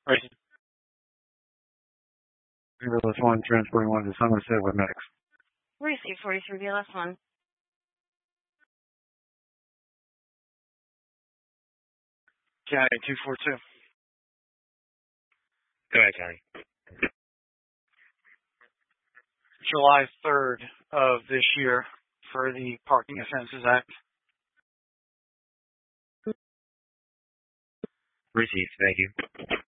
Racing. BLS 1, transporting 1 to Somerset with medics. Receive 43 BLS 1. County 242. Go ahead, County. July 3rd of this year for the Parking Offenses Act. Received, thank you.